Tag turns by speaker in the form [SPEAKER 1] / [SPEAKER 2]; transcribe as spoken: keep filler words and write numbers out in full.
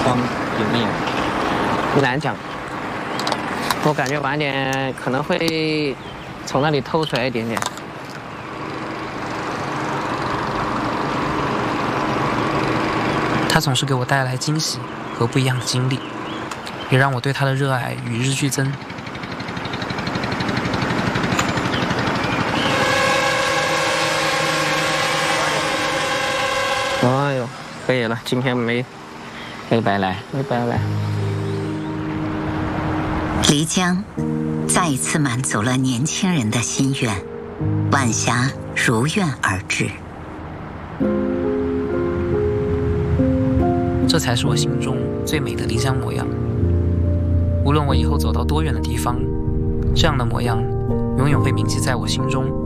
[SPEAKER 1] 光有没有？难讲。我感觉晚点可能会从那里透出来一点点。
[SPEAKER 2] 他总是给我带来惊喜和不一样的经历，也让我对他的热爱与日俱增。
[SPEAKER 1] 哎呦，可以了，今天没没白来，没白来。
[SPEAKER 3] 漓江再一次满足了年轻人的心愿，晚霞如愿而至。
[SPEAKER 2] 这才是我心中最美的漓江模样。无论我以后走到多远的地方，这样的模样永远会铭记在我心中。